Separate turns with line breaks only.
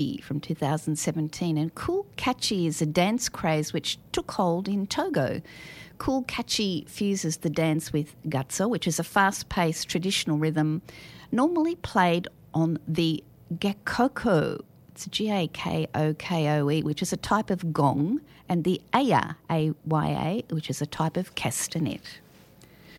from 2017. And Cool Catchy is a dance craze which took hold in Togo. Cool Catchy fuses the dance with gatso, which is a fast-paced traditional rhythm normally played on the gakoko. It's Gakokoe, which is a type of gong, and the aya, A-Y-A, which is a type of castanet.